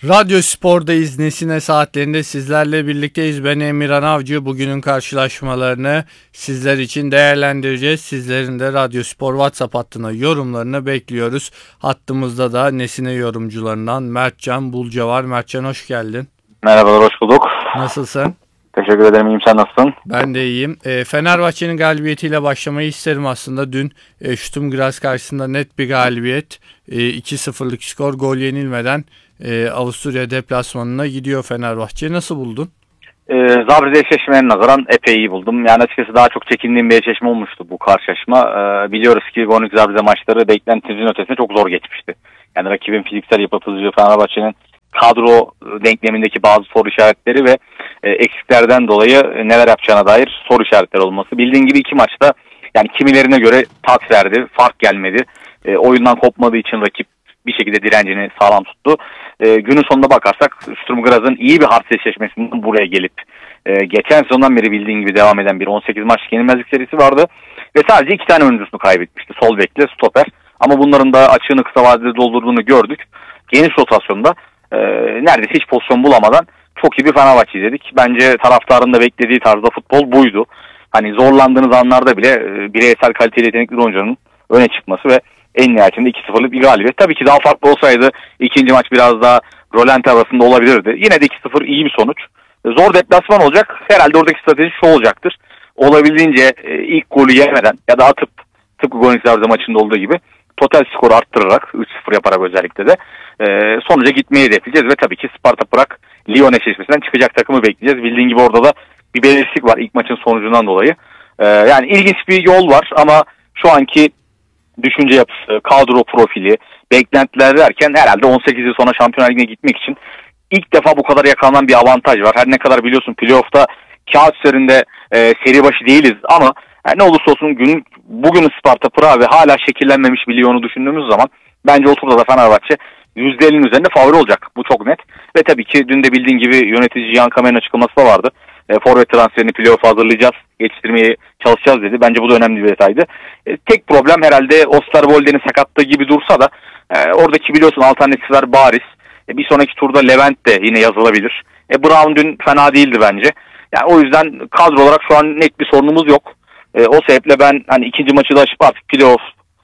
Radyo Spor'dayız. Nesine saatlerinde sizlerle birlikteyiz. Ben Emirhan Avcı. Bugünün karşılaşmalarını sizler için değerlendireceğiz. Sizlerin de Radyo Spor WhatsApp hattına yorumlarını bekliyoruz. Hattımızda da Nesine yorumcularından Mertcan Bulca var. Mertcan, hoş geldin. Merhabalar, hoş bulduk. Nasılsın? Teşekkür ederim, iyiyim. Sen nasılsın? Ben de iyiyim. Fenerbahçe'nin galibiyetiyle başlamayı isterim aslında. Dün Sturm Graz karşısında net bir galibiyet. 2-0'lık skor, gol yenilmeden Avusturya deplasmanına gidiyor Fenerbahçe. Nasıl buldun? Zabride eşleşmeye nazaran epey iyi buldum. Yani açıkçası daha çok çekindiğim bir eşleşme olmuştu bu karşılaşma. Biliyoruz ki Bonik Zabride maçları beklentimizin ötesinde çok zor geçmişti. Yani rakibin fiziksel yapıtıcılığı, Fenerbahçe'nin kadro denklemindeki bazı soru işaretleri ve eksiklerden dolayı neler yapacağına dair soru işaretleri olması. Bildiğin gibi iki maçta yani kimilerine göre tat verdi, fark gelmedi. Oyundan kopmadığı için rakip bir şekilde direncini sağlam tuttu. Günün sonunda bakarsak Sturm Graz'ın iyi bir harç eşleşmesinden buraya gelip geçen sezondan beri bildiğin gibi devam eden bir 18 maç yenilmezlik serisi vardı. Ve sadece 2 tane oyuncusunu kaybetmişti. Sol bekle, stoper. Ama bunların da açığını kısa vadede doldurduğunu gördük. Geniş rotasyonda neredeyse hiç pozisyon bulamadan çok iyi bir Fenerbahçe izledik. Bence taraftarın da beklediği tarzda futbol buydu. Hani zorlandığınız anlarda bile bireysel kaliteli yetenekli oyuncuların öne çıkması ve en nihayetinde 2-0'lık bir galibiyet. Tabii ki daha farklı olsaydı ikinci maç biraz daha rolanti arasında olabilirdi. Yine de 2-0 iyi bir sonuç. Zor deplasman olacak. Herhalde oradaki strateji şu olacaktır. Olabildiğince ilk golü yemeden ya da atıp tıpkı Gönül maçında olduğu gibi total skoru arttırarak 3-0 yaparak özellikle de sonuca gitmeyi hedefleyeceğiz ve tabii ki Sparta Prag Lyon eşleşmesinden çıkacak takımı bekleyeceğiz. Bildiğin gibi orada da bir belirsizlik var ilk maçın sonucundan dolayı. Yani ilginç bir yol var ama şu anki düşünce yapısı, kadro profili, beklentiler derken herhalde 18 yıl sonra Şampiyonlar Ligi'ne gitmek için ilk defa bu kadar yakalanan bir avantaj var. Her ne kadar biliyorsun playoff'ta kağıt üzerinde seri başı değiliz ama ne olursa olsun bugün Sparta Prag ve hala şekillenmemiş bir Lyon'u düşündüğümüz zaman bence o turda da Fenerbahçe %50'nin üzerinde favori olacak. Bu çok net. Ve tabii ki dün de bildiğin gibi yönetici Jan Kamer'in açıklaması da vardı. Forvet transferini playoff'a hazırlayacağız, geçiştirmeye çalışacağız dedi. Bence bu da önemli bir detaydı. Tek problem herhalde Osterwolde'nin sakatlığı gibi dursa da oradaki biliyorsun alternatifler bariz. Bir sonraki turda Levent de yine yazılabilir. Brown dün fena değildi bence. Yani o yüzden kadro olarak şu an net bir sorunumuz yok. O sebeple ben hani ikinci maçı da açıp artık playoff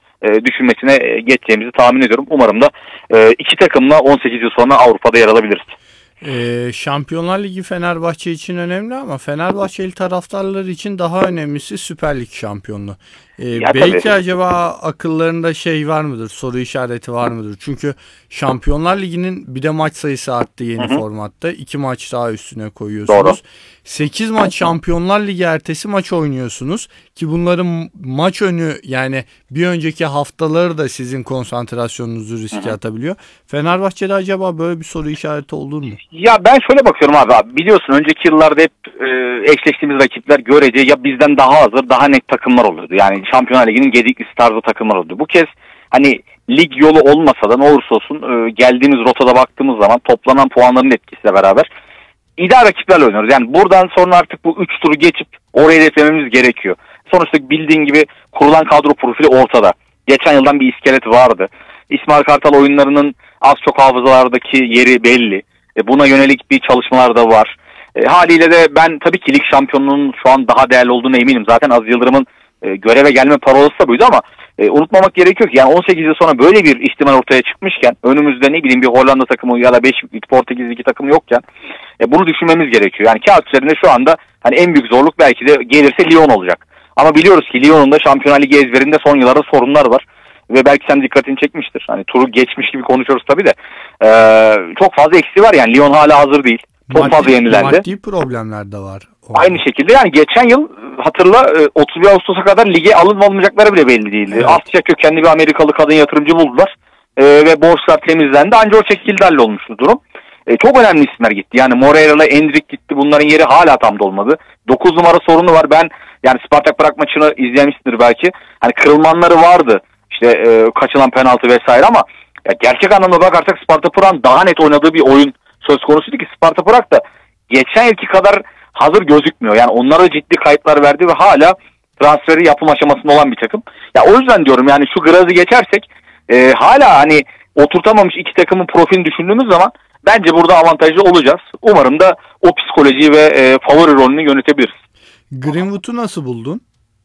düşünmesine geçeceğimizi tahmin ediyorum. Umarım da iki takımla 18 yıl sonra Avrupa'da yer alabiliriz. Şampiyonlar Ligi Fenerbahçe için önemli ama Fenerbahçeli taraftarlar için daha önemlisi Süper Lig şampiyonluğu. Belki tabii. Acaba akıllarında şey var mıdır, soru işareti var mıdır? Çünkü Şampiyonlar Ligi'nin bir de maç sayısı arttı yeni formatta. 2 maç daha üstüne koyuyorsunuz. Doğru. 8 maç Şampiyonlar Ligi ertesi maç oynuyorsunuz ki bunların maç önü yani bir önceki haftaları da sizin konsantrasyonunuzu riske atabiliyor. Fenerbahçe'de acaba böyle bir soru işareti olur mu? Ya ben şöyle bakıyorum abi. Biliyorsun önceki yıllarda hep eşleştiğimiz rakipler görece ya bizden daha hazır, daha net takımlar oluyordu. Yani Şampiyonlar Ligi'nin gediklisi tarzı takımlar oldu. Bu kez hani lig yolu olmasa da ne olursa olsun geldiğimiz rotada baktığımız zaman toplanan puanların etkisiyle beraber ideal rakiplerle oynuyoruz. Yani buradan sonra artık bu 3 turu geçip oraya hedeflememiz gerekiyor. Sonuçta bildiğin gibi kurulan kadro profili ortada. Geçen yıldan bir iskelet vardı. İsmail Kartal oyunlarının az çok hafızalardaki yeri belli. Buna yönelik bir çalışmalar da var. Haliyle de ben tabii ki lig şampiyonluğunun şu an daha değerli olduğuna eminim. Zaten Aziz Yıldırım'ın göreve gelme parolası da buydu ama unutmamak gerekiyor ki yani 18 yıl sonra böyle bir ihtimal ortaya çıkmışken önümüzde ne bileyim bir Hollanda takımı ya da 5 Portekiz Ligi takımı yokken bunu düşünmemiz gerekiyor. Yani kağıt üzerinde şu anda hani en büyük zorluk belki de gelirse Lyon olacak. Ama biliyoruz ki Lyon'un da Şampiyonlar Ligi ezberinde son yıllarda sorunlar var. Ve belki sen dikkatini çekmiştir. Hani turu geçmiş gibi konuşuyoruz tabii de. Çok fazla eksiği var yani. Lyon hala hazır değil. Çok fazla yenilendi. Maddi problemler de var. Aynı şekilde yani geçen yıl hatırla 31 Ağustos'a kadar lige alınmayacakları bile belli değildi. Evet. Asya kökenli bir Amerikalı kadın yatırımcı buldular. Ve borçlar temizlendi. Ancak o şekilde hallolmuştu durum. Çok önemli isimler gitti. Yani Moreira'la Endrick gitti. Bunların yeri hala tam dolmadı. 9 numara sorunu var. Ben yani Spartak Prag maçını izlemişsindir belki. Hani kırılmanları vardı. İşte kaçılan penaltı vesaire ama ya gerçek anlamda bakarsak Sparta Prag'ın daha net oynadığı bir oyun söz konusuydu ki Sparta Prag da geçen yılki kadar hazır gözükmüyor. Yani onlara ciddi kayıplar verdi ve hala transferi yapım aşamasında olan bir takım. Ya o yüzden diyorum yani şu Graz'ı geçersek hala hani oturtamamış iki takımın profilini düşündüğümüz zaman bence burada avantajlı olacağız. Umarım da o psikolojiyi ve favori rolünü yönetebiliriz. Greenwood'u nasıl buldun?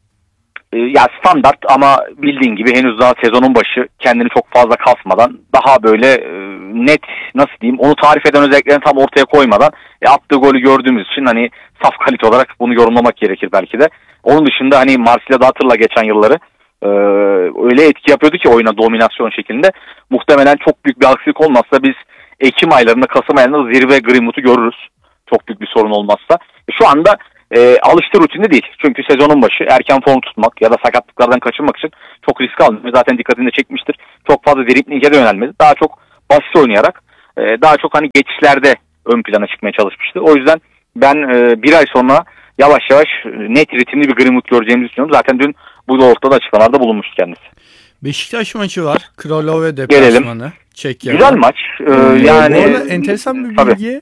Ya standart ama bildiğin gibi henüz daha sezonun başı, kendini çok fazla kasmadan, daha böyle net, nasıl diyeyim, onu tarif eden özelliklerini tam ortaya koymadan attığı golü gördüğümüz için hani saf kalite olarak bunu yorumlamak gerekir belki de. Onun dışında hani Marsilya'da hatırla geçen yılları öyle etki yapıyordu ki oyuna dominasyon şeklinde. Muhtemelen çok büyük bir aksilik olmazsa biz Ekim aylarında, Kasım aylarında zirve Greenwood'u görürüz. Çok büyük bir sorun olmazsa. Şu anda alıştı rutinde değil. Çünkü sezonun başı, erken form tutmak ya da sakatlıklardan kaçınmak için çok risk almıyor. Zaten dikkatini de çekmiştir. Çok fazla dribling'e de yönelmedi. Daha çok basit oynayarak, daha çok hani geçişlerde ön plana çıkmaya çalışmıştı. O yüzden ben bir ay sonra yavaş yavaş net ritimli bir Greenwood göreceğimizi düşünüyorum. Zaten dün bu doğrultuda da açıklamalarda bulunmuştu kendisi. Beşiktaş maçı var. Kralove deplasmanı. Çekya'da. Güzel maç. Yani bu arada enteresan bir bilgi.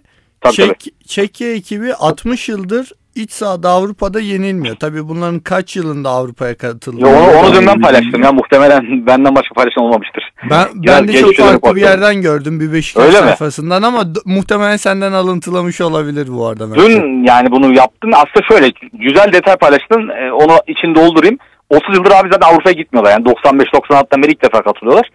Çekya ekibi 60 yıldır iç sahada Avrupa'da yenilmiyor. Tabii bunların kaç yılında Avrupa'ya katıldı? Onu dün ben paylaştım ya, muhtemelen benden başka paylaşan olmamıştır. Ben de çok farklı bir yerden gördüm, bir Beşiktaş sayfasından ama muhtemelen senden alıntılamış olabilir bu arada. Dün yani bunu yaptın. Aslında şöyle güzel detay paylaştın. Onu için doldurayım. 30 yıldır abi zaten Avrupa'ya gitmiyorlar. Yani 95-96'dan beri ilk defa katılıyorlar.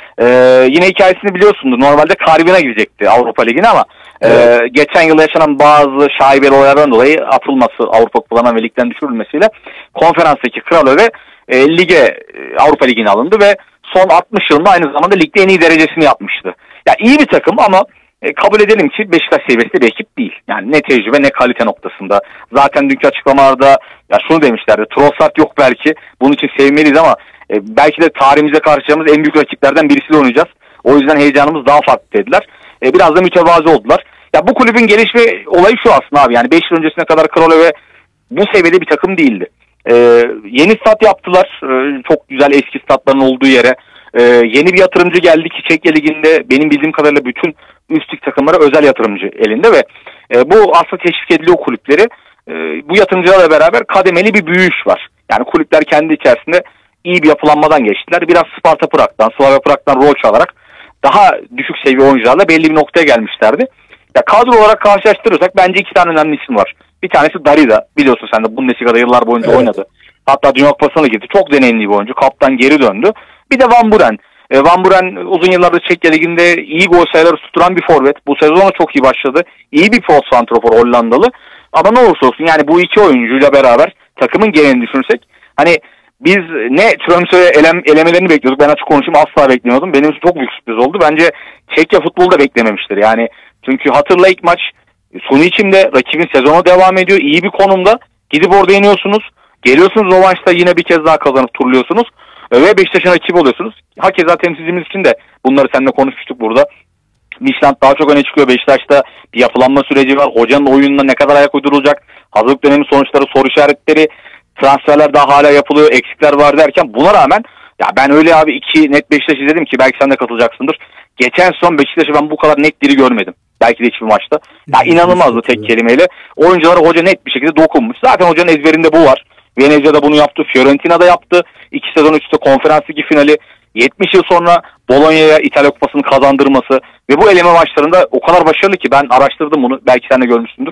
Yine hikayesini biliyorsundur. Normalde Karabin'e gidecekti Avrupa Ligi'ne ama geçen yıl yaşanan bazı şaibeli olaylardan dolayı atılması, Avrupa Kupalarına ve ligden düşürülmesiyle konferanstaki Kralove lige, Avrupa Ligi'ne alındı ve son 60 yılında aynı zamanda ligde en iyi derecesini yapmıştı. Ya iyi bir takım ama kabul edelim ki Beşiktaş seviyesinde bir ekip değil. Yani ne tecrübe ne kalite noktasında. Zaten dünkü açıklamalarda ya şunu demişlerdi. Trossard yok belki. Bunun için sevmeliyiz ama belki de tarihimize karşılaşacağımız en büyük rakiplerden birisiyle oynayacağız. O yüzden heyecanımız daha farklı dediler. Biraz da mütevazı oldular. Ya bu kulübün gelişme olayı şu aslında abi. Yani 5 yıl öncesine kadar Kralove bu seviyede bir takım değildi. Yeni stat yaptılar. Çok güzel eski statların olduğu yere. Yeni bir yatırımcı geldi ki Çekya Ligi'nde benim bildiğim kadarıyla bütün üst lig takımlara özel yatırımcı elinde ve bu aslında teşvik ediliyor kulüpleri. Bu yatırımcılarla beraber kademeli bir büyüyüş var. Yani kulüpler kendi içerisinde iyi bir yapılanmadan geçtiler. Biraz Sparta Prag'dan, Slavia Prag'dan rol çalarak daha düşük seviye oyuncularla belli bir noktaya gelmişlerdi. Ya kadro olarak karşılaştırırsak bence iki tane önemli isim var. Bir tanesi Darida. Biliyorsun sen de Bundesliga'da yıllar boyunca oynadı. Hatta Dünya Kupası'na gitti. Çok deneyimli bir oyuncu. Kaptan geri döndü. Bir de Van Buren. Van Buren uzun yıllardır Çekya Ligi'nde iyi gol sayıları tutturan bir forvet. Bu sezona çok iyi başladı. İyi bir post santrafor Hollandalı. Ama ne olursa olsun yani bu iki oyuncuyla beraber takımın genelini düşünürsek hani biz ne Tromsø'ye elemelerini bekliyorduk. Ben açık konuşayım, asla beklemiyordum. Benim için çok büyük sürpriz oldu. Bence Çekya futbolu da beklememiştir. Yani çünkü hatırla ilk maç suni içimde rakibin sezonu devam ediyor. İyi bir konumda. Gidip orada yeniyorsunuz. Geliyorsunuz o maçta yine bir kez daha kazanıp turluyorsunuz. Ve Beşiktaş'ın rakibi oluyorsunuz. Hakeza temsilcimiz için de bunları seninle konuşmuştuk burada. Mişland daha çok öne çıkıyor. Beşiktaş'ta bir yapılanma süreci var. Hocanın oyununa ne kadar ayak uydurulacak? Hazırlık dönemi sonuçları, soru işaretleri, transferler daha hala yapılıyor. Eksikler var derken buna rağmen ya ben öyle abi iki net Beşiktaş izledim ki belki sen de katılacaksındır. Geçen son Beşiktaş'ı ben bu kadar net diri görmedim. Belki de hiçbir maçta. Ya inanılmazdı tek kelimeyle. Oyunculara hoca net bir şekilde dokunmuş. Zaten hocanın ezberinde bu var. Venezia'da bunu yaptı. Fiorentina'da yaptı. 2 sezon üstte konferans ligi finali. 70 yıl sonra Bologna'ya İtalya Kupası'nı kazandırması ve bu eleme maçlarında o kadar başarılı ki ben araştırdım bunu. Belki sen de görmüşsündür.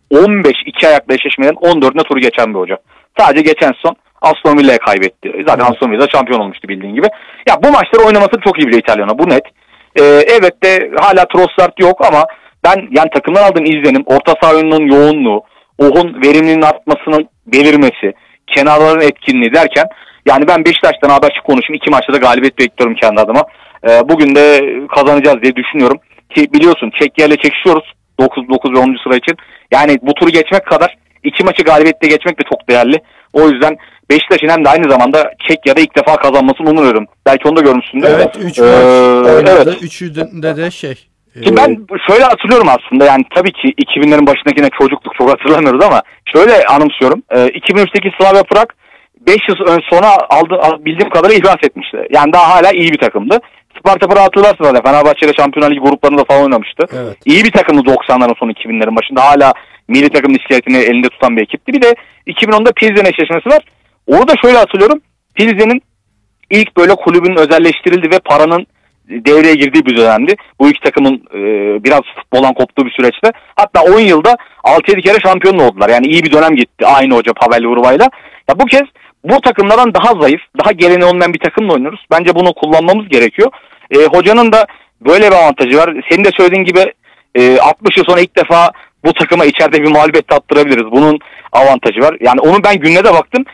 15 iki ayaklı eşleşmelerin 14'üne turu geçen bir hoca. Sadece geçen son Aston Villa'ya kaybetti. Zaten Aston Villa şampiyon olmuştu bildiğin gibi. Ya bu maçları oynamasını çok iyi biliyor İtalyana. Bu net. Evet de hala Trossard yok ama ben yani takımdan aldığım izlenim, orta saha oyununun yoğunluğu, Oh'un verimliliğinin artmasının belirmesi, kenarların etkinliği derken yani ben Beşiktaş'tan abi açık konuşayım. 2 maçta da galibiyet bekliyorum kendi adıma. Bugün de kazanacağız diye düşünüyorum. Ki biliyorsun Çekya ile çekişiyoruz 9 ve 10. sıra için. Yani bu turu geçmek kadar 2 maçı galibiyetle geçmek de çok değerli. O yüzden Beşiktaş'ın hem de aynı zamanda Çekya'da ilk defa kazanmasını umuyorum. Belki onu da görmüşsündür. Evet 3 maç oynadı. 3'ünde de Ki ben şöyle hatırlıyorum aslında yani tabii ki 2000'lerin başındakine çocukluk çok hatırlamıyoruz ama şöyle anımsıyorum. 2003'teki Slavia Prag 5 yıl sonra bildiğim kadarıyla ihlas etmişti. Yani daha hala iyi bir takımdı. Sparta Prag hatırlarsın zaten. Fenerbahçe ile Şampiyonlar Ligi gruplarında falan oynamıştı. Evet. İyi bir takımdı 90'ların sonu 2000'lerin başında. Hala milli takımın iskeletini elinde tutan bir ekipti. Bir de 2010'da Pilsen eşleşmesi var. Orada şöyle hatırlıyorum. Pilsen'in ilk böyle kulübün özelleştirildi ve paranın devreye girdiği bir dönemdi. Bu iki takımın biraz futboldan koptuğu bir süreçte. Hatta 10 yılda 6-7 kere şampiyon oldular. Yani iyi bir dönem gitti aynı hoca Pavel Vruba'yla. Ya bu kez bu takımlardan daha zayıf, daha geleneği olmayan bir takımla oynuyoruz. Bence bunu kullanmamız gerekiyor. Hocanın da böyle bir avantajı var. Senin de söylediğin gibi 60 yıl sonra ilk defa bu takıma içeride bir mağlubiyet tattırabiliriz. Bunun avantajı var. Yani onun ben gününe de baktım.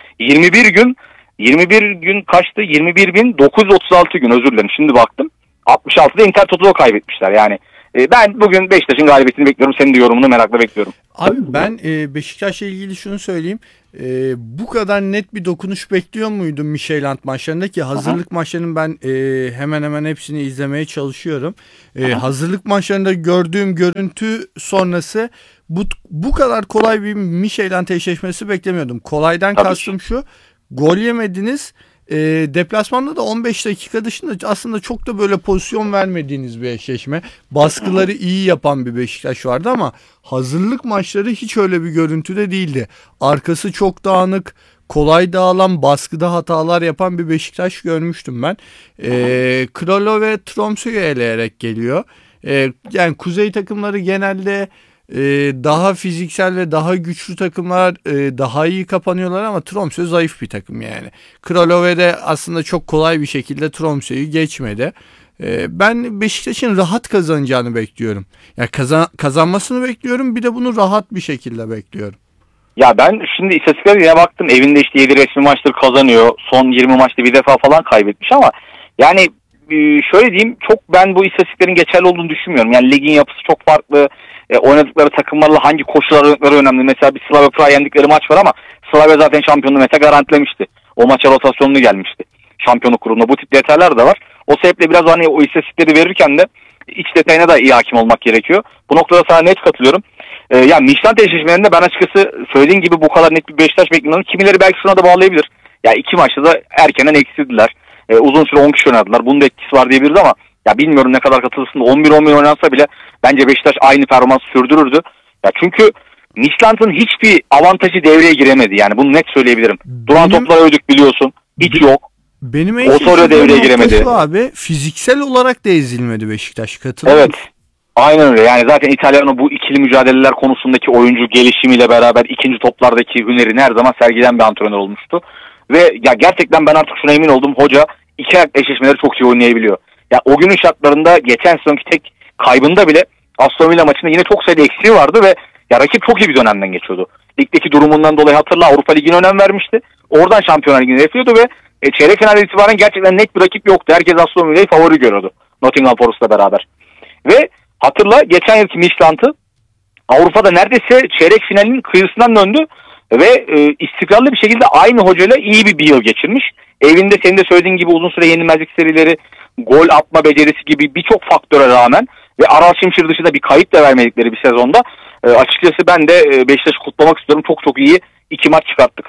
21 gün kaçtı? 21.936 gün, özür dilerim. Şimdi baktım. 66'da Inter Toto'da kaybetmişler. Yani ben bugün Beşiktaş'ın galibiyetini bekliyorum. Senin de yorumunu merakla bekliyorum. Abi ben Beşiktaş'la ilgili şunu söyleyeyim. Bu kadar net bir dokunuş bekliyor muydum Midtjylland maçlarında ki hazırlık maçlarının ben hemen hemen hepsini izlemeye çalışıyorum. Hazırlık maçlarında gördüğüm görüntü sonrası bu kadar kolay bir Midtjylland eşleşmesi beklemiyordum. Kolaydan Tabii kastım şu: gol yemediniz. Deplasmanda da 15 dakika dışında aslında çok da böyle pozisyon vermediğiniz bir eşleşme. Baskıları iyi yapan bir Beşiktaş vardı ama hazırlık maçları hiç öyle bir görüntüde değildi. Arkası çok dağınık, kolay dağılan, baskıda hatalar yapan bir Beşiktaş görmüştüm ben. Kralo ve Tromsø'yu eleyerek geliyor. Yani kuzey takımları genelde daha fiziksel ve daha güçlü takımlar daha iyi kapanıyorlar ama Tromsø zayıf bir takım yani. Kralove de aslında çok kolay bir şekilde Tromsø'yü geçmedi. Ben Beşiktaş'ın rahat kazanacağını bekliyorum. Yani kazanmasını bekliyorum, bir de bunu rahat bir şekilde bekliyorum. Ya ben şimdi istatistiklere yine baktım. Evinde işte 7 resmi maçtır kazanıyor. Son 20 maçta bir defa falan kaybetmiş ama yani şöyle diyeyim, çok ben bu istatistiklerin geçerli olduğunu düşünmüyorum. Yani ligin yapısı çok farklı. Oynadıkları takımlarla hangi koşullar oynadıkları önemli. Mesela bir Slavia Prag'a yendikleri maç var ama Slavia zaten şampiyonluğu mesela garantilemişti. O maça rotasyonlu gelmişti. Şampiyonluk kurulunda bu tip detaylar da var. O sebeple biraz hani o istatistikleri verirken de iç detayına da iyi hakim olmak gerekiyor. Bu noktada sana net katılıyorum. Yani Midtjylland eşleşmelerinde ben açıkçası söylediğin gibi bu kadar net bir Beşiktaş beklemiyordum. Kimileri belki şuna da bağlayabilir. Ya iki maçta da erkenden eksildiler. Uzun süre 10 kişi oynadılar. Bunun da etkisi var diyebiliriz ama ya bilmiyorum ne kadar katılırsın. 11-11 oynansa bile bence Beşiktaş aynı performans sürdürürdü. Ya çünkü Midtjylland'ın hiçbir avantajı devreye giremedi. Yani bunu net söyleyebilirim. Duran toplar övdük biliyorsun. Hiç yok. Benim en Osorio devreye giremedi. Abi fiziksel olarak da ezilmedi Beşiktaş. Katılıyor Evet. musun? Aynen öyle. Yani zaten İtalyan'ın bu ikili mücadeleler konusundaki oyuncu gelişimiyle beraber ikinci toplardaki hünerini her zaman sergilen bir antrenör olmuştu. Ve ya gerçekten ben artık şuna emin oldum. Hoca iki ayak eşleşmeleri çok iyi oynayabiliyor. Ya o günün şartlarında geçen sezonki tek kaybında bile Aston Villa maçında yine çok sayıda eksiği vardı ve ya rakip çok iyi bir dönemden geçiyordu. Ligdeki durumundan dolayı hatırla, Avrupa Ligi'ne önem vermişti. Oradan Şampiyonlar Ligi'ne hedefliyordu ve çeyrek final itibaren gerçekten net bir rakip yoktu. Herkes Aston Villa'yı favori görüyordu Nottingham Forest'la beraber. Ve hatırla geçen yılki Midtjylland'ı Avrupa'da neredeyse çeyrek finalin kıyısından döndü ve istikrarlı bir şekilde aynı hocayla iyi bir yıl geçirmiş. Evinde senin de söylediğin gibi uzun süre yenilmezlik serileri, gol atma becerisi gibi birçok faktöre rağmen ve Aral Şimşir dışında bir kayıp da vermedikleri bir sezonda açıkçası ben de Beşiktaş'ı kutlamak istiyorum. Çok çok iyi iki maç çıkarttık.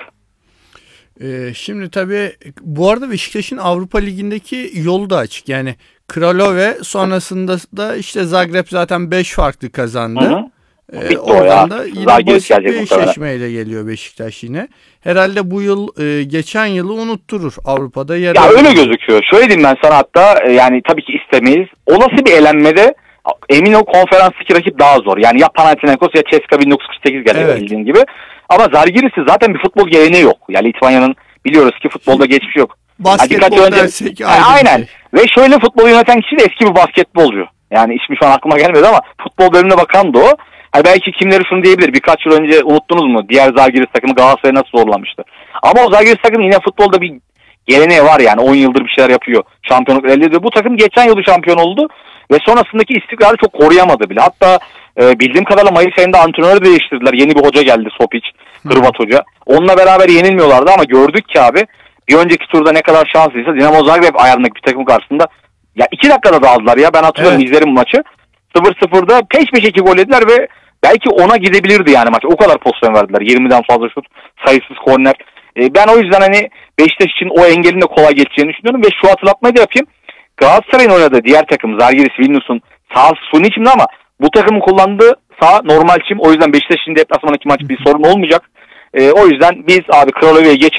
Şimdi tabii bu arada Beşiktaş'ın Avrupa Ligi'ndeki yolu da açık. Yani Kralove sonrasında da işte Zagreb zaten 5 farklı kazandı. Hı hı. Oradan da yine Zagreus basit bir eşleşmeyle geliyor Beşiktaş yine. Herhalde bu yıl geçen yılı unutturur Avrupa'da yer. Ya öyle gözüküyor. Şöyle diyeyim ben sana, hatta yani tabii ki istemeyiz. Olası bir elenmede emin ol konferanstaki rakip daha zor. Yani ya Panathinaikos ya CSKA 1948 geliyor, evet, bildiğin gibi. Ama Zalgiris'in zaten bir futbol geleneği yok. Yani Litvanya'nın biliyoruz ki futbolda geçmiş yok. Basketbol dersek aynen. Şey. Ve şöyle futbol yöneten kişi de eski bir basketbolcu. Yani ismi şu an aklıma gelmedi ama futbol bölümüne bakan da o. Hani belki kimleri şunu diyebilir. Birkaç yıl önce unuttunuz mu? Diğer Zalgiris takımı Galatasaray'ı nasıl zorlamıştı. Ama o Zalgiris takımı yine futbolda bir geleneği var yani. 10 yıldır bir şeyler yapıyor. Şampiyonluk elde ediyor. Bu takım geçen yıl şampiyon oldu. Ve sonrasındaki istikrarı çok koruyamadı bile. Hatta bildiğim kadarıyla Mayıs ayında antrenörü değiştirdiler. Yeni bir hoca geldi, Sopic, Hırvat hoca. Onunla beraber yenilmiyorlardı ama gördük ki abi bir önceki turda ne kadar şanslıysa Dinamo Zagreb ayarındaki bir takım karşısında ya 2 dakikada dağıldılar ya. Ben hatırlıyorum, evet, izlerim maçı. 0-0'da peş peşe 2 gol yediler ve belki 10'a gidebilirdi yani maç. O kadar pozisyon verdiler. 20'den fazla şut, sayısız korner. Ben o yüzden hani Beşiktaş için o engelin de kolay geçeceğini düşünüyorum ve şu hatırlatmayı da yapayım. Galatasaray'ın oynadığı diğer takım Zalgiris Vilnius'un sahası suni çimdi ama bu takımın kullandığı saha normal çim. O yüzden Beşiktaş'ın deplasmandaki maç bir sorun olmayacak. O yüzden biz abi Kralove'ye geçelim.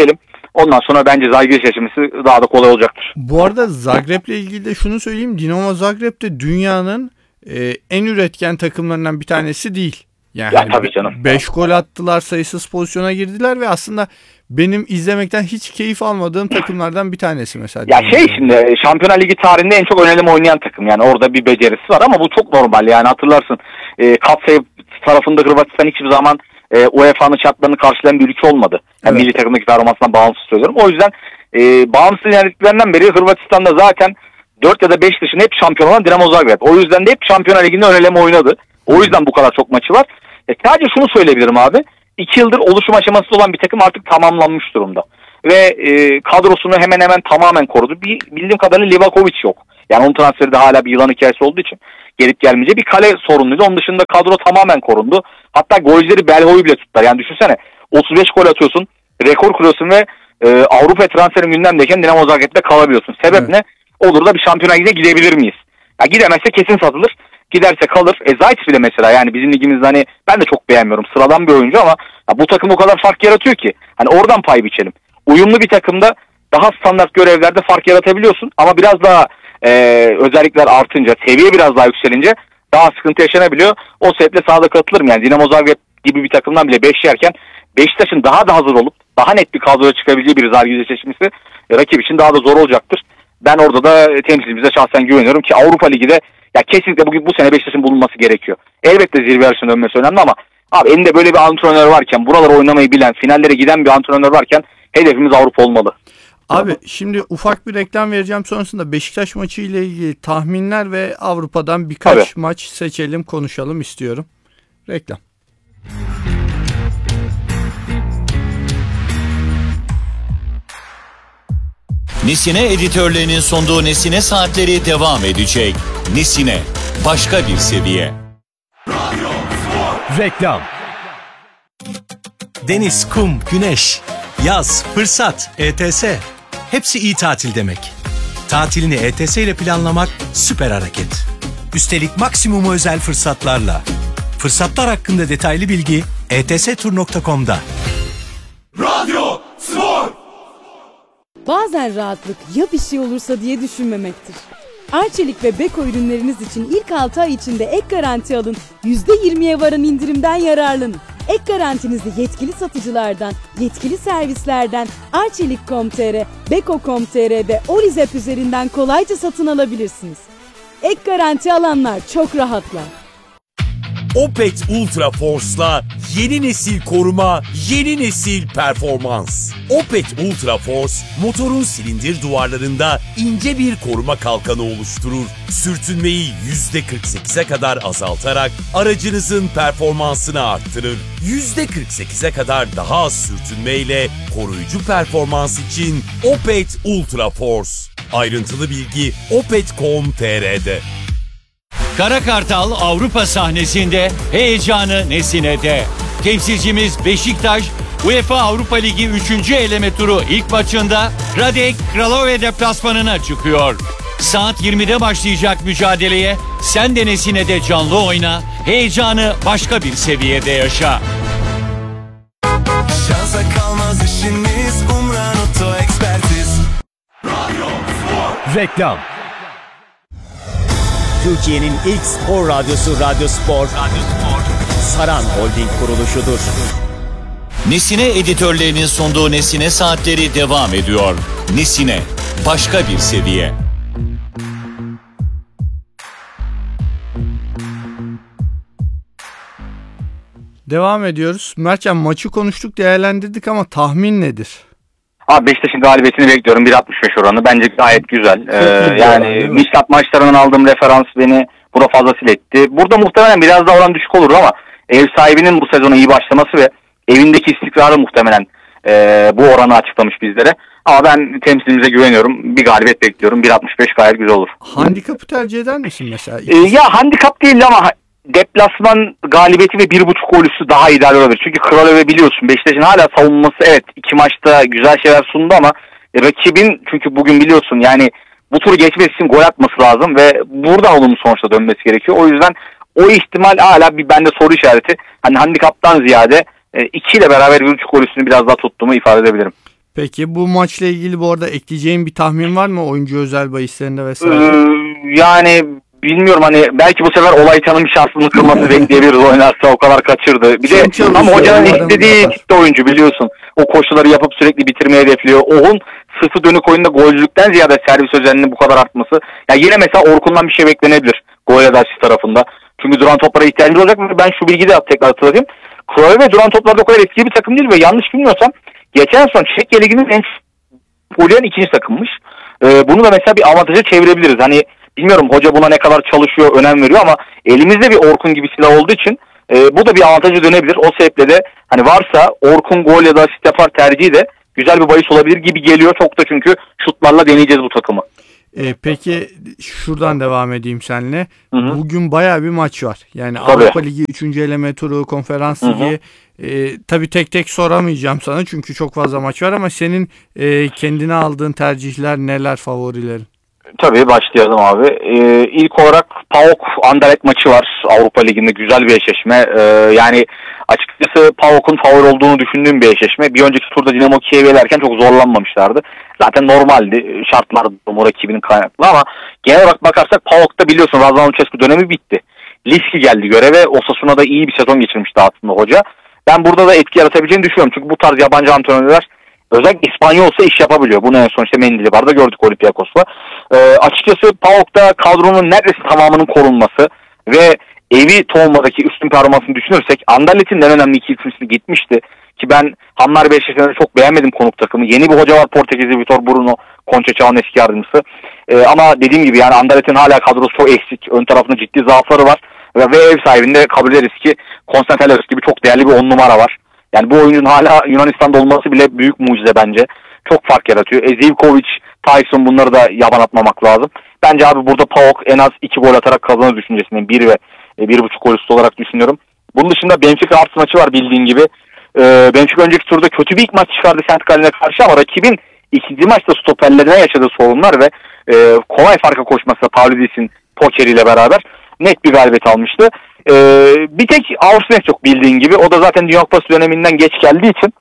Ondan sonra bence Zalgiris eşleşmesi daha da kolay olacaktır. Bu arada Zagreb'le ilgili de şunu söyleyeyim. Dinamo Zagreb de dünyanın en üretken takımlarından bir tanesi değil. Yani Ya tabii canım. 5 gol attılar, sayısız pozisyona girdiler ve aslında benim izlemekten hiç keyif almadığım takımlardan bir tanesi mesela. Ya şimdi Şampiyonlar Ligi tarihinde en çok önemli oynayan takım. Yani orada bir becerisi var ama bu çok normal. Yani hatırlarsın katsayı tarafında Hırvatistan hiçbir zaman UEFA'nın şartlarını karşılayan bir ülke olmadı. Yani Evet. milli takımdaki performansından bağımsız söylüyorum. O yüzden bağımsız ilerlediklerinden beri Hırvatistan'da zaten 4 ya da 5 dışında hep şampiyon olan Dinamo Zagreb. O yüzden de hep Şampiyonlar Ligi'nde ön eleme oynadı. O yüzden bu kadar çok maçı var. Sadece şunu söyleyebilirim abi. 2 yıldır oluşum aşamasında olan bir takım artık tamamlanmış durumda. Ve kadrosunu hemen hemen tamamen korudu. Bildiğim kadarıyla Livakovic yok. Yani onun transferi de hala bir yılan hikayesi olduğu için gelip gelmeyecek bir kale sorunluydu. Onun dışında kadro tamamen korundu. Hatta golcüleri Belho'yu bile tuttular. Yani düşünsene 35 gol atıyorsun, rekor kuruyorsun ve Avrupa transferin gündemdeyken Dinamo Zagreb'de kalabiliyorsun. Sebep ne? Olur da bir Şampiyonlar Ligi'ne gidebilir miyiz? Ya gidemezse kesin satılır. Giderse kalır. Zayt bile mesela yani bizim ligimizde hani ben de çok beğenmiyorum. Sıradan bir oyuncu ama bu takım o kadar fark yaratıyor ki. Hani oradan pay biçelim. Uyumlu bir takımda daha standart görevlerde fark yaratabiliyorsun ama biraz daha özellikler artınca, seviye biraz daha yükselince daha sıkıntı yaşanabiliyor. O sebeple sahada katılırım. Yani Dinamo Zagreb gibi bir takımdan bile 5 yerken Beşiktaş'ın daha da hazır olup daha net bir kadroya çıkabileceği bir Zalgiris eşleşmesi rakip için daha da zor olacaktır. Ben orada da temsilcimize şahsen güveniyorum ki Avrupa Ligi'de ya kesinlikle bu sene Beşiktaş'ın bulunması gerekiyor. Elbette zirve yarışına dönmesi önemli ama abi elinde böyle bir antrenör varken, buraları oynamayı bilen, finallere giden bir antrenör varken hedefimiz Avrupa olmalı. Abi şimdi ufak bir reklam vereceğim, sonrasında Beşiktaş maçı ile ilgili tahminler ve Avrupa'dan birkaç maç seçelim, konuşalım istiyorum. Reklam. Nesine editörlerinin sunduğu Nesine Saatleri devam edecek. Nesine, başka bir seviye. Reklam. Deniz, kum, güneş, yaz, fırsat, ETS. Hepsi iyi tatil demek. Tatilini ETS ile planlamak süper hareket. Üstelik maksimum özel fırsatlarla. Fırsatlar hakkında detaylı bilgi etstur.com'da. Radyo Spor. Bazen rahatlık ya bir şey olursa diye düşünmemektir. Arçelik ve Beko ürünleriniz için ilk 6 ay içinde ek garanti alın, %20'ye varan indirimden yararlanın. Ek garantinizi yetkili satıcılardan, yetkili servislerden, Arçelik.com.tr, Beko.com.tr ve Olizep üzerinden kolayca satın alabilirsiniz. Ek garanti alanlar çok rahatlar. Opet Ultra Force'la yeni nesil koruma, yeni nesil performans. Opet Ultra Force, motorun silindir duvarlarında ince bir koruma kalkanı oluşturur. Sürtünmeyi %48'e kadar azaltarak aracınızın performansını arttırır. %48'e kadar daha az sürtünmeyle koruyucu performans için Opet Ultra Force. Ayrıntılı bilgi opet.com.tr'de. Kara Kartal Avrupa sahnesinde, heyecanı Nesine'de. Temsilcimiz Beşiktaş, UEFA Avrupa Ligi 3. eleme turu ilk maçında Radek Kralove deplasmanına çıkıyor. Saat 20'de başlayacak mücadeleye sen de Nesine'de canlı oyna, heyecanı başka bir seviyede yaşa. Şansa kalmaz işiniz, Umran Oto Ekspertiz. Reklam. Türkiye'nin ilk spor radyosu Radyo Spor, Saran Holding kuruluşudur. Nesine editörlerinin sunduğu Nesine Saatleri devam ediyor. Nesine, başka bir seviye. Devam ediyoruz. Mertcan, maçı konuştuk, değerlendirdik ama tahmin nedir? Abi Beşiktaş'ın galibiyetini bekliyorum. 1.65 oranı. Bence gayet güzel. Yani Mişlat maçlarından aldığım referans beni buna fazlasıyla etti. Burada muhtemelen biraz daha oran düşük olur ama ev sahibinin bu sezona iyi başlaması ve evindeki istikrarı muhtemelen bu oranı açıklamış bizlere. Ama ben temsilimize güveniyorum. Bir galibiyet bekliyorum. 1.65 gayet güzel olur. Handikapı tercih eder misin mesela? Ya handikap değil ama deplasman galibiyeti ve 1.5 gol üstü daha ideal olabilir. Çünkü Kralove biliyorsun Beşiktaş'ın hala savunması evet 2 maçta güzel şeyler sundu ama rakibin çünkü bugün biliyorsun yani bu turu geçmesi için gol atması lazım ve buradan olumlu sonuçta dönmesi gerekiyor. O yüzden o ihtimal hala bir bende soru işareti. Hani handikaptan ziyade 2 ile beraber 1.5 gol üstünü biraz daha tuttuğumu ifade edebilirim. Peki bu maçla ilgili bu arada ekleyeceğin bir tahmin var mı oyuncu özel bahislerinde vesaire? Yani bilmiyorum, hani belki bu sefer olay tanım şansını kırması bekleyebiliriz, oynarsa o kadar kaçırdı. Bir de ama hocanın istediği tipte oyuncu, biliyorsun. O koşuları yapıp sürekli bitirmeye hedefliyor. Oğuz'un sırtı dönük oyunda golcülükten ziyade servis özelliğinin bu kadar artması. Ya yine mesela Orkun'dan bir şey beklenebilir gol ya da asist tarafında. Çünkü duran toplara ihtiyacı olacak ve ben şu bilgiyi de tekrar hatırlatayım. Cruyff duran toplarda o kadar etkili bir takım değil ve yanlış bilmiyorsam geçen son Çekya Ligi'nin en golleyen ikinci takımmış. Bunu da mesela bir avantaja çevirebiliriz. Hani bilmiyorum hoca buna ne kadar çalışıyor, önem veriyor ama elimizde bir Orkun gibi silah olduğu için bu da bir avantaja dönebilir. O sebeple de hani varsa Orkun gol ya da asist yapar tercihi de güzel bir bahis olabilir gibi geliyor. Çok da çünkü şutlarla deneyeceğiz bu takımı. Peki şuradan devam edeyim seninle. Hı-hı. Bugün bayağı bir maç var. Yani Tabii. Avrupa Ligi 3. eleme turu, Konferans Ligi. Tabii tek tek soramayacağım sana çünkü çok fazla maç var ama senin kendine aldığın tercihler neler, favorilerin? Tabii başlayalım abi. İlk olarak PAOK Anderlecht maçı var. Avrupa Ligi'nde güzel bir eşleşme. Yani açıkçası PAOK'un favori olduğunu düşündüğüm bir eşleşme. Bir önceki turda Dinamo Kiev'i elerken çok zorlanmamışlardı. Zaten normaldi. Şartlar o rakibinin kaynaklı ama genel olarak bakarsak PAOK'ta biliyorsun Razvan Lucescu dönemi bitti. Liski geldi göreve. Osasuna'da iyi bir sezon geçirmişti aslında hoca. Ben burada da etki yaratabileceğini düşünüyorum. Çünkü bu tarz yabancı antrenörler özellikle İspanyolsa iş yapabiliyor. Bunu en son işte Mendili vardı, gördük Olympiakos'la. Açıkçası PAOK'ta kadronun neredeyse tamamının korunması ve evi Tolma'daki üstün performansını düşünürsek Anderlecht'in en önemli iki isimisi gitmişti. Ki ben Hammer Beşiktaş'ı çok beğenmedim konuk takımı. Yeni bir hoca var, Portekizli Vitor Bruno, Conceicão'nun eski yardımcısı. Ama dediğim gibi yani Anderlecht'in hala kadrosu çok eksik. Ön tarafında ciddi zaafları var. Ve ev sahibinde kabul ederiz ki Konstantinos gibi çok değerli bir 10 numara var. Yani bu oyuncunun hala Yunanistan'da olması bile büyük mucize bence. Çok fark yaratıyor. Zivkovic, Tyson, bunları da yaban atmamak lazım. Bence abi burada PAOK en az 2 gol atarak kazanır düşüncesindeyim. 1 ve 1.5 gol üstü olarak düşünüyorum. Bunun dışında Benfica Arts maçı var bildiğin gibi. Benfica önceki turda kötü bir ilk maç çıkardı Saint Gallen'e karşı ama rakibin ikinci maçta stoperlerine yaşadığı sorunlar ve kolay farka koşması Pavlidis'in pokeriyle beraber net bir galibiyet almıştı. Bir tek Aursnes yok bildiğin gibi. O da zaten Dünya Kupası döneminden geç geldiği için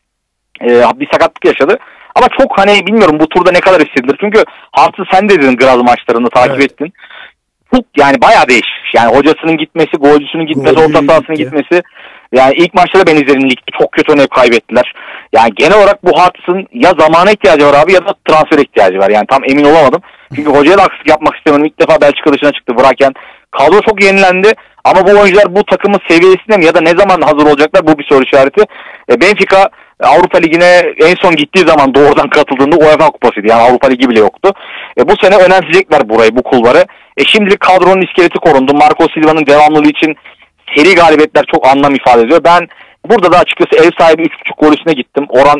bir sakatlık yaşadı. Ama çok hani bilmiyorum bu turda ne kadar hissedilir. Çünkü Hart'ı sen de dedin Graz maçlarını takip ettin. Çok yani bayağı değişmiş. Yani hocasının gitmesi, golcüsünün gitmesi, orta sahasının gitmesi. Yani ilk maçta da ben izledim ligde. Çok kötü oynayıp kaybettiler. Yani genel olarak bu Hart'ın ya zamana ihtiyacı var abi ya da transfer ihtiyacı var. Yani tam emin olamadım. Çünkü hocaya da haksızlık yapmak istemiyorum. İlk defa Belçika dışına çıktı Vraken. Kadro çok yenilendi. Ama bu oyuncular bu takımın seviyesinde mi ya da ne zaman hazır olacaklar, bu bir soru işareti. Benfica Avrupa Ligi'ne en son gittiği zaman doğrudan katıldığında UEFA Kupası'ydı. Yani Avrupa Ligi bile yoktu. Bu sene önemseyecekler burayı, bu kulvarı. Şimdilik kadronun iskeleti korundu. Marco Silva'nın devamlılığı için seri galibiyetler çok anlam ifade ediyor. Ben burada da açıkçası ev sahibi 3.5 gol üstüne gittim. Oran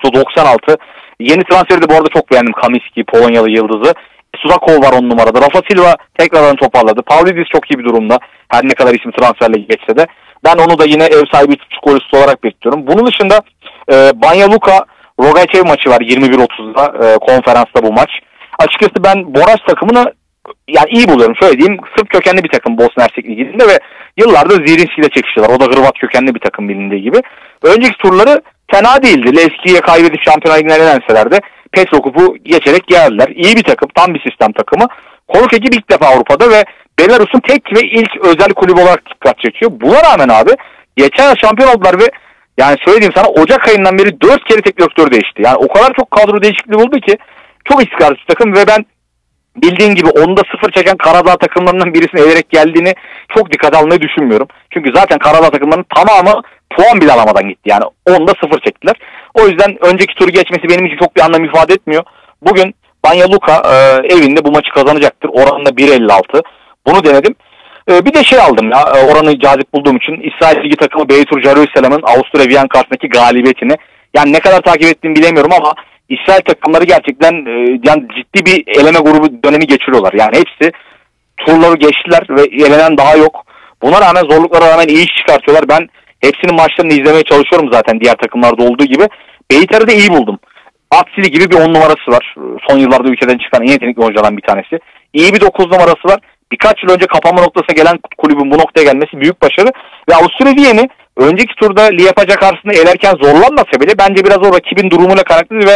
1.96. Yeni transferi de bu arada çok beğendim. Kaminski, Polonyalı yıldızı. Suzakov var 10 numarada. Rafa Silva tekrardan toparladı. Pavlidis çok iyi bir durumda. Her ne kadar ismi transferle geçse de. Ben onu da yine ev sahibi 3.5 gol üstü olarak bekliyorum. Bunun dışında Banja Luka Rogačev maçı var 21.30'da konferansta bu maç. Açıkçası ben Borac takımını yani iyi buluyorum. Şöyle diyeyim, Sırp kökenli bir takım Bosna Hersek Ligi'nde ve yıllardır Zrinski'yle çekişiyorlar. O da Hırvat kökenli bir takım bilindiği gibi. Önceki turları fena değildi. Levski'ye kaybedip Şampiyonlar Ligi'ne elenseler de Petrokup'u geçerek geldiler. İyi bir takım, tam bir sistem takımı. Konuk ekip ilk defa Avrupa'da ve Belarus'un tek ve ilk özel kulübü olarak dikkat çekiyor. Buna rağmen abi geçen yıl şampiyon oldular ve yani söyleyeyim sana Ocak ayından beri 4 kere tek direktör değişti. Yani o kadar çok kadro değişikliği oldu ki çok istikrarsız bir takım ve ben bildiğin gibi onda 0 çeken Karadağ takımlarından birisini elerek geldiğini çok dikkate almayı düşünmüyorum. Çünkü zaten Karadağ takımlarının tamamı puan bile alamadan gitti. Yani onda 0 çektiler. O yüzden önceki turu geçmesi benim için çok bir anlam ifade etmiyor. Bugün Banja Luka evinde bu maçı kazanacaktır. Oranında 1.56. Bunu denedim. Bir de şey aldım ya, oranı cazip bulduğum için İsrail Ligi takımı Beitur Jerusalem'in Avusturya Viyan karşısındaki galibiyetini. Yani ne kadar takip ettiğimi bilemiyorum ama İsrail takımları gerçekten yani ciddi bir eleme grubu dönemi geçiriyorlar. Yani hepsi turları geçtiler ve elenen daha yok. Buna rağmen zorluklara rağmen iyi iş çıkartıyorlar. Ben hepsinin maçlarını izlemeye çalışıyorum zaten diğer takımlarda olduğu gibi. Beitar'ı da iyi buldum. Atsili gibi bir 10 numarası var. Son yıllarda ülkeden çıkan en yetenekli oyunculardan bir tanesi. İyi bir 9 numarası var. Birkaç yıl önce kapanma noktasına gelen kulübün bu noktaya gelmesi büyük başarı. Ve Avusturya Viyana'yı önceki turda Liepaja karşısında elerken zorlanmasa bile bence biraz o rakibin durumuyla kaynaklı ve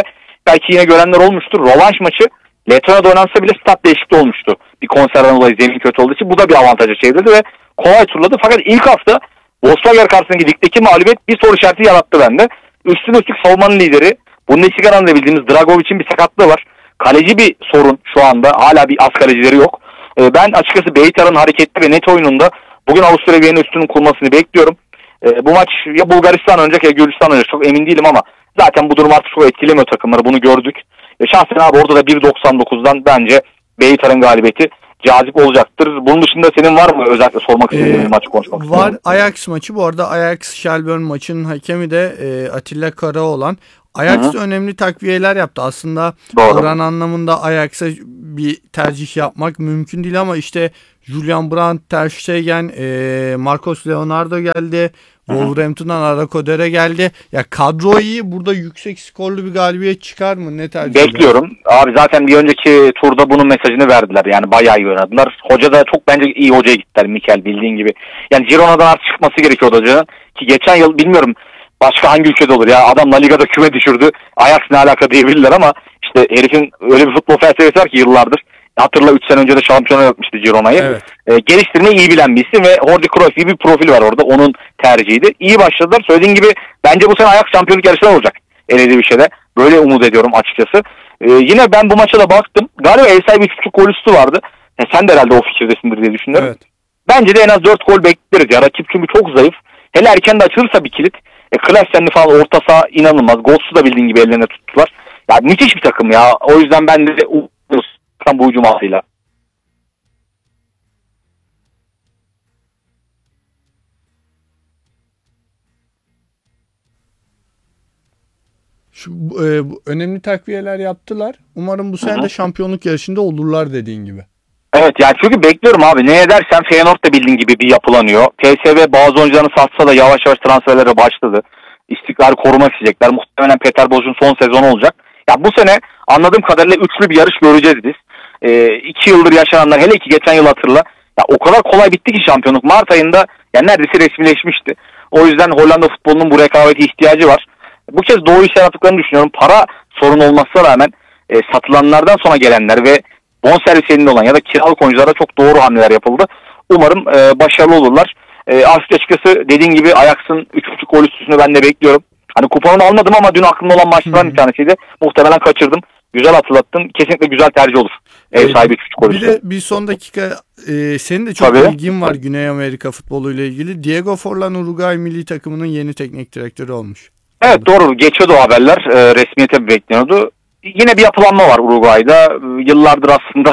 belki yine görenler olmuştur. Rövanş maçı Letonya'da oynansa bile stat değişikliği olmuştu. Bir konserden dolayı zemin kötü olduğu için bu da bir avantaja çevirdi ve kolay turladı. Fakat ilk hafta Volkswagen karşısındaki ligdeki mağlubiyet bir soru işareti yarattı bende. Üstüne üstlük savunmanın lideri Bundesliga'dan da bildiğimiz Dragovic'in bir sakatlığı var. Kaleci bir sorun şu anda. Hala bir az kalecileri yok. Ben açıkçası Beytar'ın hareketli ve net oyununda bugün Avusturya Viyana'nın üstünün kurmasını bekliyorum. Bu maç ya Bulgaristan oynayacak ya Gürcistan oynayacak. Çok emin değilim ama zaten bu durum artık çok etkilemiyor takımları. Bunu gördük. Şahsen abi orada da 1.99'dan bence Beytar'ın galibiyeti cazip olacaktır. Bunun dışında senin var mı özellikle sormak istediğin bir maçı konuşmak istiyorum? Var, Ajax maçı. Bu arada Ajax-Shelburne maçının hakemi de Atilla Karaoğlan. Ajax önemli takviyeler yaptı. Aslında oran anlamında Ajax'a bir tercih yapmak mümkün değil ama işte Julian Brandt, Ter Stegen, Marcos Leonardo geldi. Wolverhampton'dan Arakodere geldi. Ya kadro iyi. Burada yüksek skorlu bir galibiyet çıkar mı? Ne tercih Bekliyorum. Abi zaten bir önceki turda bunun mesajını verdiler. Yani bayağı iyi oynadılar. Hoca da çok bence iyi hocaya gittiler Mikel bildiğin gibi. Yani Girona'dan artık çıkması gerekiyordu hocanın. Ki geçen yıl bilmiyorum başka hangi ülkede olur ya. Adam La Liga'da küme düşürdü. Ajax ne alaka diyebilirler ama işte herifin öyle bir futbol felsefesi var ki yıllardır. Hatırla 3 sene önce de şampiyona yapmıştı Girona'yı. Evet. Geliştirmeyi iyi bilen bir isim ve Jordi Cruyff gibi bir profil var orada. Onun tercihiydi. İyi başladılar. Söylediğin gibi bence bu sene Ajax şampiyonluk yarışları olacak. Elediği bir şeyde. Böyle umut ediyorum açıkçası. Yine ben bu maça da baktım. Galiba ev sahibi 3.5 gol üstü vardı. Sen de herhalde o fikirdesindir diye düşünüyorum. Evet. Bence de en az 4 gol bekleriz ya. Rakip çünkü çok zayıf. Hele erken de açılırsa bir kilit. Klasenli falan orta saha inanılmaz. Ghost'u da bildiğin gibi ellerine tuttular. Ya müthiş bir takım ya. O yüzden ben de bu hücum hattıyla. Bu önemli takviyeler yaptılar. Umarım bu sene de şampiyonluk yarışında olurlar dediğin gibi. Evet yani çünkü bekliyorum abi. Ne edersen Feyenoord da bildiğin gibi bir yapılanıyor. TSV bazı oyuncularını satsa da yavaş yavaş transferlere başladı. İstikrarı korumak isteyecekler. Muhtemelen Peter Bosz'un son sezonu olacak. Ya bu sene anladığım kadarıyla üçlü bir yarış göreceğiz biz. 2 yıldır yaşananlar hele ki geçen yıl hatırla. Ya o kadar kolay bitti ki şampiyonluk. Mart ayında yani neredeyse resmileşmişti. O yüzden Hollanda futbolunun bu rekabete ihtiyacı var. Bu kez doğru işler yaptıklarını düşünüyorum. Para sorun olmasına rağmen satılanlardan sonra gelenler ve bonservis elinde olan ya da kiralık oyunculara çok doğru hamleler yapıldı. Umarım başarılı olurlar. Açıkçası dediğin gibi Ajax'ın 3.5 gol üstüsünü ben de bekliyorum. Hani kupanını almadım ama dün aklımda olan maçlardan bir tanesiydi. Muhtemelen kaçırdım. Güzel hatırlattın. Kesinlikle güzel tercih olur. Ev sahibi 3.5 gol üstü. Bir de bir son dakika senin de çok ilgin var Güney Amerika futbolu ile ilgili. Diego Forlan Uruguay milli takımının yeni teknik direktörü olmuş. Evet doğru. Geçiyordu o haberler. Resmiyete bekleniyordu. Yine bir yapılanma var Uruguay'da. Yıllardır aslında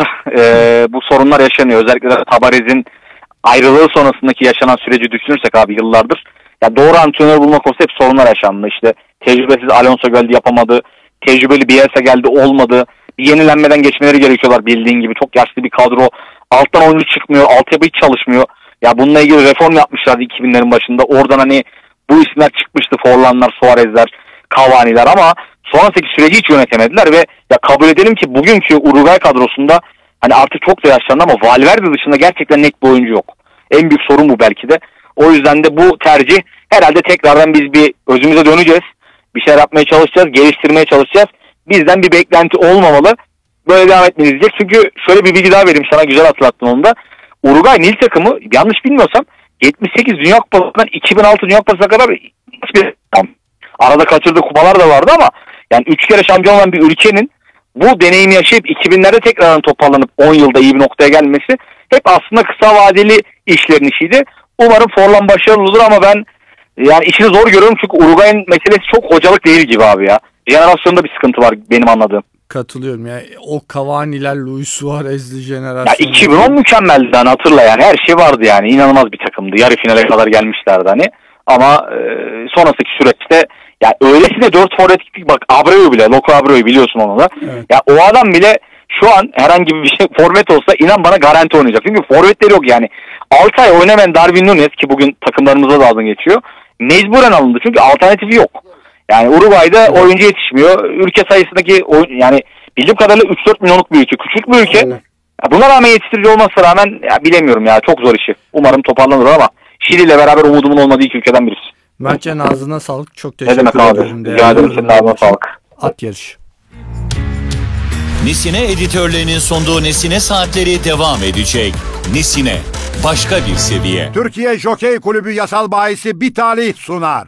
bu sorunlar yaşanıyor. Özellikle de Tabarez'in ayrılığı sonrasındaki yaşanan süreci düşünürsek abi yıllardır. Ya doğru antrenör bulmak konusunda hep sorunlar yaşandı. İşte tecrübesiz Alonso geldi yapamadı. Tecrübeli Bielsa geldi olmadı. Bir yenilenmeden geçmeleri gerekiyorlar bildiğin gibi. Çok yaşlı bir kadro. Alttan oyuncu çıkmıyor. Altyapı hiç çalışmıyor. Ya bununla ilgili reform yapmışlardı 2000'lerin başında. Oradan hani bu isimler çıkmıştı. Forlanlar, Suarez'ler, Cavani'ler ama sonrasındaki süreci hiç yönetemediler ve ya kabul edelim ki bugünkü Uruguay kadrosunda hani artık çok da yaşlandı ama Valverde dışında gerçekten net bir oyuncu yok. En büyük sorun bu belki de. O yüzden de bu tercih herhalde tekrardan biz bir özümüze döneceğiz. Bir şeyler yapmaya çalışacağız, geliştirmeye çalışacağız. Bizden bir beklenti olmamalı. Böyle devam etmeniz diyecek. Çünkü şöyle bir bilgi daha vereyim sana, güzel hatırlattın onu da. Uruguay Nil takımı yanlış bilmiyorsam 78 Dünya Kupası'ndan 2006 Dünya Kupası'na kadar hiçbir arada kaçırdığı kupalar da vardı ama yani 3 kere şampiyon olan bir ülkenin bu deneyimi yaşayıp 2000'lerde tekrardan toparlanıp 10 yılda iyi bir noktaya gelmesi hep aslında kısa vadeli işlerin işiydi. Umarım Forlan başarılı olur ama ben yani işini zor görüyorum çünkü Uruguay'ın meselesi çok hocalık değil gibi abi ya. Jenerasyonda bir sıkıntı var benim anladığım. Katılıyorum ya. O Cavani'ler, Luis Suarez'li jenerasyon. Ya 2010 mükemmeldi hani hatırla yani. Her şey vardı yani. İnanılmaz bir takımdı. Yarı finale kadar gelmişlerdi hani. Ama sonrasındaki süreçte ya öylesine 4 forvet gittik. Bak Abreu bile, Loco Abreu biliyorsun onu da. Evet. Ya o adam bile şu an herhangi bir şey forvet olsa inan bana garanti oynayacak. Çünkü forvetleri yok yani. 6 ay oynamayan Darwin Núñez ki bugün takımlarımıza da adını geçiyor. Mecburen alındı çünkü alternatifi yok. Yani Uruguay'da oyuncu yetişmiyor. Ülke sayısındaki yani bildiğim kadarıyla 3-4 milyonluk bir ülke. Küçük bir ülke. Ya buna rağmen yetiştirici olmasına rağmen ya bilemiyorum ya. Çok zor işi. Umarım toparlanır ama Şili ile beraber umudumun olmadığı iki ülkeden birisi. Mertcan ağzına sağlık. Çok teşekkür ederim. ederim. Rica ederim. Senin ağzına sağlık. At yarışı. Nesine editörlerinin sunduğu Nesine Saatleri devam edecek. Nesine, başka bir seviye. Türkiye Jokey Kulübü yasal bahisi bir talih sunar.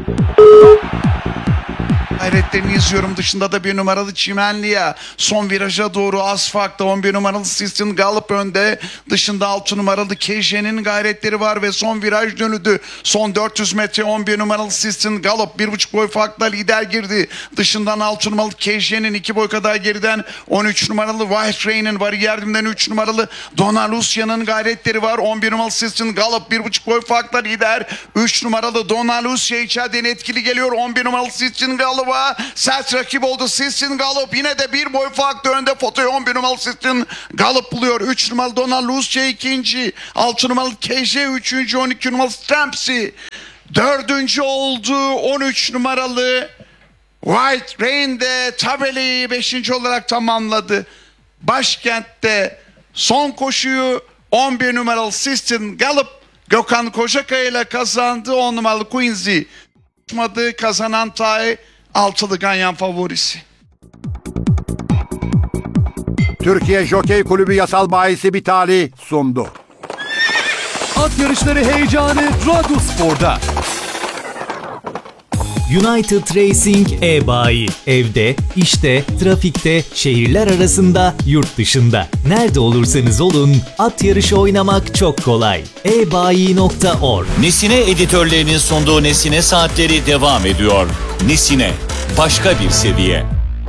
Hayretlerini izliyorum. Dışında da 1 numaralı Çimenliya. Son viraja doğru az farklı. 11 numaralı Sistin Gallup önde. Dışında 6 numaralı Keje'nin gayretleri var ve son viraj dönüldü. Son 400 metre 11 numaralı Sistin Gallup 1,5 boy farkla lider girdi. Dışından 6 numaralı Keje'nin 2 boy kadar geriden 13 numaralı White Rain'in var. Yardımdan 3 numaralı Dona Lucia'nın gayretleri var. 11 numaralı Sistin Gallup 1,5 boy farkla lider. 3 numaralı Dona Lucia içeriden etkili geliyor. 11 numaralı Sistin Gallup'a sert rakip oldu. Sistin Gallup yine de 1 boy farklı önde. Fotoyu 11 numaralı Sistin Gallup buluyor. 3 numaralı Dona Lucia ikinci. 6 numaralı KJ üçüncü. 12 numaralı Stampsy dördüncü oldu. 13 numaralı White Rain de tabelayı 5. olarak tamamladı. Başkent'te son koşuyu 11 numaralı Sistin Gallup Gökhan Kocakaya ile kazandı. 10 numaralı Quincy kazanan Tay altılı ganyan favorisi. Türkiye Jokey Kulübü yasal bahisi bir talih sundu. At yarışları heyecanı Radyo Spor'da. United Racing e-bayi. Evde, işte, trafikte, şehirler arasında, yurt dışında. Nerede olursanız olun, at yarışı oynamak çok kolay. ebayi.org. Nesine editörlerinin sunduğu Nesine Saatleri devam ediyor. Nesine, başka bir seviye.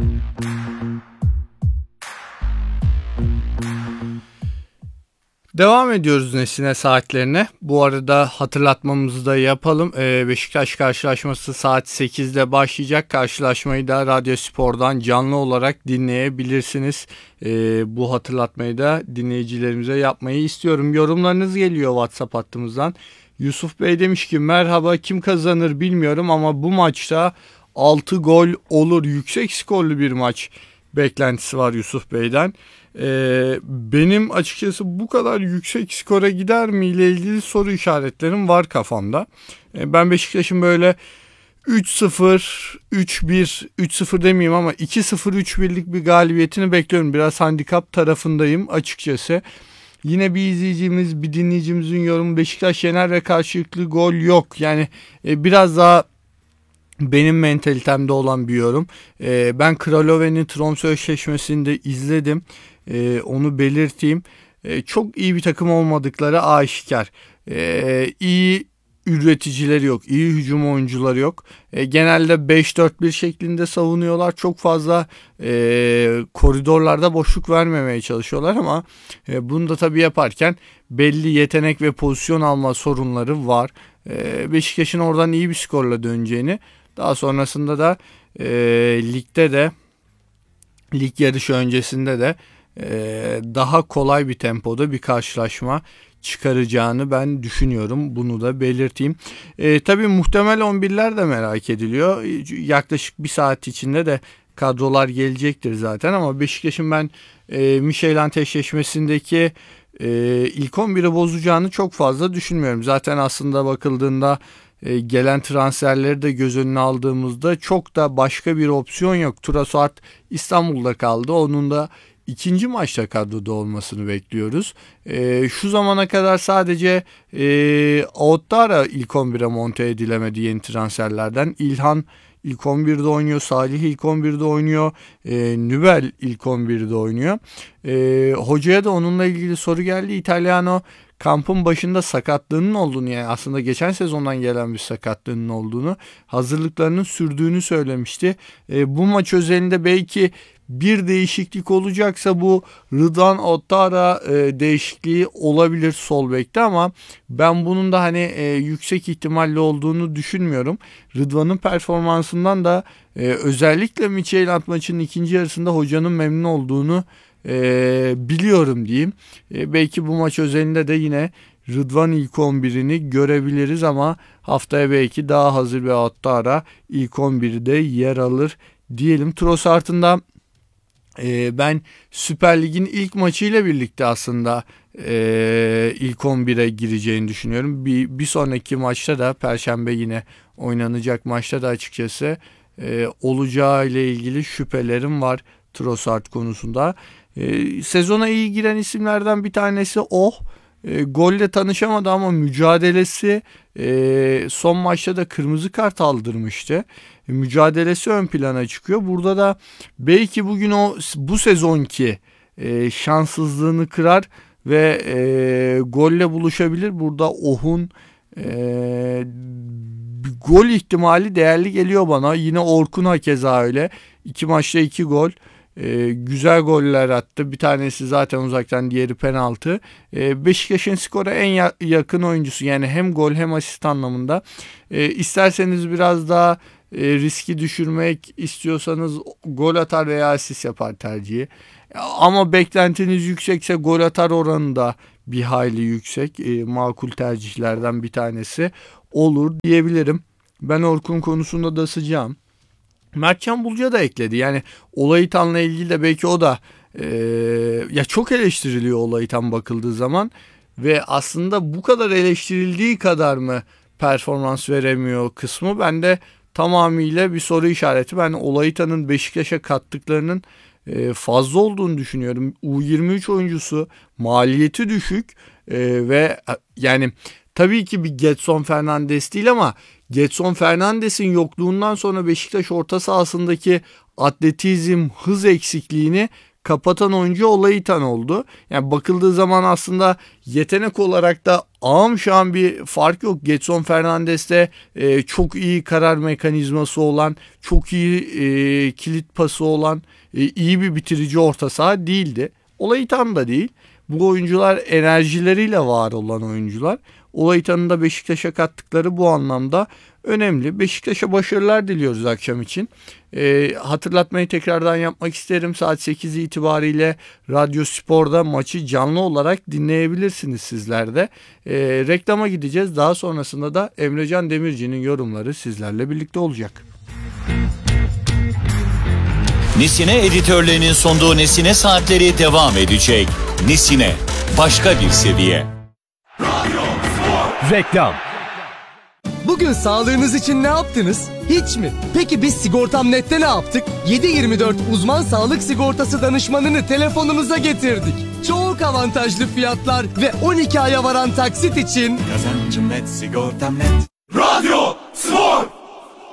Devam ediyoruz Nesine saatlerine. Bu arada hatırlatmamızı da yapalım. Beşiktaş karşılaşması saat 8'de başlayacak. Karşılaşmayı da Radyo Spor'dan canlı olarak dinleyebilirsiniz. Bu hatırlatmayı da dinleyicilerimize yapmayı istiyorum. Yorumlarınız geliyor WhatsApp hattımızdan. Yusuf Bey demiş ki merhaba, kim kazanır bilmiyorum ama bu maçta 6 gol olur. Yüksek skorlu bir maç beklentisi var Yusuf Bey'den. Benim açıkçası bu kadar yüksek skora gider mi ile ilgili soru işaretlerim var kafamda. Ben Beşiktaş'ın böyle 3-0, 3-1, 3-0 demeyeyim ama 2-0, 3-1'lik bir galibiyetini bekliyorum. Biraz handikap tarafındayım açıkçası. Yine bir izleyicimiz, bir dinleyicimizin yorumu Beşiktaş yener ve karşılıklı gol yok. Yani biraz daha benim mentalitemde olan bir yorum. Ben Kralove'nin Tromsø eşleşmesini de izledim. Onu belirteyim. Çok iyi bir takım olmadıkları aşikar. İyi üreticileri yok. İyi hücum oyuncuları yok. Genelde 5-4-1 şeklinde savunuyorlar. Çok fazla koridorlarda boşluk vermemeye çalışıyorlar ama bunu da tabii yaparken belli yetenek ve pozisyon alma sorunları var. Beşiktaş'ın oradan iyi bir skorla döneceğini, daha sonrasında da ligde de, lig yarışı öncesinde de daha kolay bir tempoda bir karşılaşma çıkaracağını ben düşünüyorum. Bunu da belirteyim. Tabii muhtemel 11'ler de merak ediliyor. Yaklaşık bir saat içinde de kadrolar gelecektir zaten ama Beşiktaş'ın ben Midtjylland eşleşmesindeki ilk 11'i bozacağını çok fazla düşünmüyorum. Zaten aslında bakıldığında gelen transferleri de göz önüne aldığımızda çok da başka bir opsiyon yok. Trossard İstanbul'da kaldı. Onun da ikinci maçta kadroda olmasını bekliyoruz. Şu zamana kadar sadece Ouattara ilk 11'e monte edilemedi yeni transferlerden. İlhan ilk 11'de oynuyor. Salih ilk 11'de oynuyor. Nübel ilk 11'de oynuyor. Hocaya da onunla ilgili soru geldi. Italiano kampın başında sakatlığının olduğunu, yani aslında geçen sezondan gelen bir sakatlığının olduğunu, hazırlıklarının sürdüğünü söylemişti. Bu maç özelinde belki bir değişiklik olacaksa bu Rıdvan Ouattara değişikliği olabilir sol bekte ama ben bunun da yüksek ihtimalli olduğunu düşünmüyorum. Rıdvan'ın performansından da özellikle Midtjylland maçının ikinci yarısında hocanın memnun olduğunu biliyorum diyeyim. Belki bu maç özelinde de yine Rıdvan ilk 11'ini görebiliriz ama haftaya belki daha hazır bir Ouattara ilk 11'de yer alır diyelim. Trossard'ın da ben Süper Lig'in ilk maçıyla birlikte aslında ilk 11'e gireceğini düşünüyorum. Bir sonraki maçta da Perşembe yine oynanacak maçta da açıkçası olacağı ile ilgili şüphelerim var. Trossard konusunda. Sezona iyi giren isimlerden bir tanesi o. Golle tanışamadı ama mücadelesi son maçta da kırmızı kart aldırmıştı. Mücadelesi ön plana çıkıyor. Burada da belki bugün bu sezonki şanssızlığını kırar ve golle buluşabilir. Burada Oh'un gol ihtimali değerli geliyor bana. Yine Orkun hakeza öyle. 2 maçta 2 gol. Güzel goller attı. Bir tanesi zaten uzaktan, diğeri penaltı. Beşiktaş'ın skora en yakın oyuncusu. Yani hem gol hem asist anlamında. İsterseniz biraz daha riski düşürmek istiyorsanız gol atar veya asist yapar tercihi. Ama beklentiniz yüksekse gol atar oranı da bir hayli yüksek. Makul tercihlerden bir tanesi olur diyebilirim. Ben Orkun konusunda da sıcağım. Mertcan Bulca da ekledi. Yani Olaytan'la ilgili de belki o da ya çok eleştiriliyor Olaytan bakıldığı zaman ve aslında bu kadar eleştirildiği kadar mı performans veremiyor kısmı bende tamamıyla bir soru işareti. Ben Olaytan'ın Beşiktaş'a kattıklarının fazla olduğunu düşünüyorum. U23 oyuncusu, maliyeti düşük ve yani tabii ki bir Gedson Fernandes değil ama Gedson Fernandes'in yokluğundan sonra Beşiktaş orta sahasındaki atletizm, hız eksikliğini kapatan oyuncu Olaytan oldu. Yani bakıldığı zaman aslında yetenek olarak da ağam bir fark yok. Gedson Fernandes'te çok iyi karar mekanizması olan, çok iyi kilit pası olan, iyi bir bitirici orta saha değildi. Olaytan da değil. Bu oyuncular enerjileriyle var olan oyuncular. Olaytan'ın da Beşiktaş'a kattıkları bu anlamda önemli. Beşiktaş'a başarılar diliyoruz akşam için. Hatırlatmayı tekrardan yapmak isterim. Saat 8 itibariyle Radyo Spor'da maçı canlı olarak dinleyebilirsiniz sizler de. Reklama gideceğiz. Daha sonrasında da Emrecan Demirci'nin yorumları sizlerle birlikte olacak. Nesine editörlerinin sunduğu Nesine Saatleri devam edecek. Nesine, başka bir seviye. Reklam. Bugün sağlığınız için ne yaptınız? Hiç mi? Peki biz Sigortam.net'te ne yaptık? 7/24 uzman sağlık sigortası danışmanını telefonunuza getirdik. Çok avantajlı fiyatlar ve 12 aya varan taksit için Kazancım net, sigortam net. Radyo